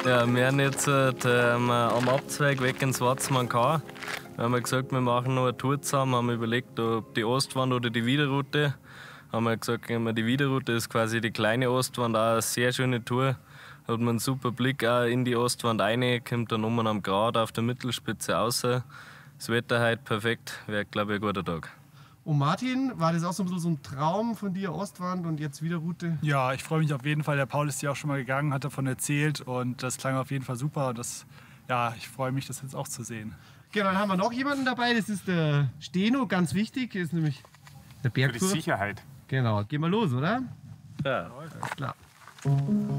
Ja, wir haben jetzt am Abzweig weg ins Watzmann K. Wir haben gesagt, wir machen noch eine Tour zusammen, haben überlegt, ob die Ostwand oder die Widerroute. Haben wir gesagt, die Widerroute ist quasi die kleine Ostwand, auch eine sehr schöne Tour. Hat man einen super Blick auch in die Ostwand rein, kommt dann oben am Grat auf der Mittelspitze raus. Das Wetter heute perfekt, wäre glaube ich ein guter Tag. Und Martin, war das auch so ein bisschen so ein Traum von dir, Ostwand und jetzt Widerroute? Ja, ich freue mich auf jeden Fall. Der Paul ist ja auch schon mal gegangen, hat davon erzählt und das klang auf jeden Fall super. Ich freue mich, das jetzt auch zu sehen. Genau, dann haben wir noch jemanden dabei, das ist der Steno, ganz wichtig, das ist nämlich der Bergführer. Für die Sicherheit. Genau, gehen wir los, oder? Ja. Alles klar.